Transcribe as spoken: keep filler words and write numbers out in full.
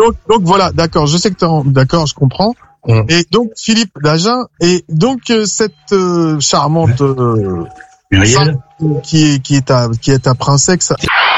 Donc, donc voilà, d'accord. Je sais que t'es en... d'accord, je comprends. Mmh. Et donc Philippe Dagen, et donc euh, cette euh, charmante euh, Muriel, qui est qui est ta qui est ta princesse.